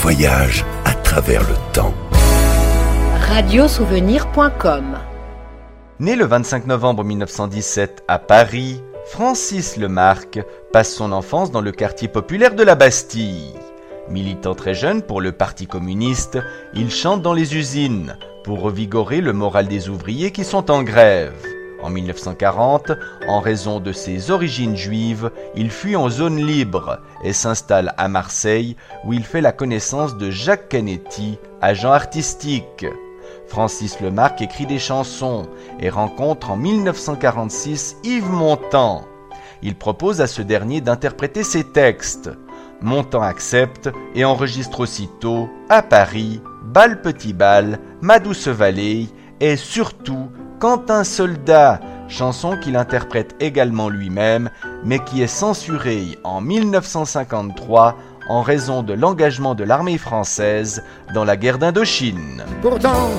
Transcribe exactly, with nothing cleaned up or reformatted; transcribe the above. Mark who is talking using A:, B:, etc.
A: voyage à travers le temps.
B: radiosouvenir point com.
C: Né le vingt-cinq novembre mille neuf cent dix-sept à Paris, Francis Lemarque passe son enfance dans le quartier populaire de la Bastille. Militant très jeune pour le Parti communiste, il chante dans les usines pour revigorer le moral des ouvriers qui sont en grève. En mille neuf cent quarante, en raison de ses origines juives, il fuit en zone libre et s'installe à Marseille où il fait la connaissance de Jacques Canetti, agent artistique. Francis Lemarque écrit des chansons et rencontre en mille neuf cent quarante-six Yves Montand. Il propose à ce dernier d'interpréter ses textes. Montand accepte et enregistre aussitôt à Paris, Bal Petit Bal, Ma douce vallée et surtout Quand un soldat, chanson qu'il interprète également lui-même, mais qui est censurée en mille neuf cent cinquante-trois en raison de l'engagement de l'armée française dans la guerre d'Indochine.
D: Pourtant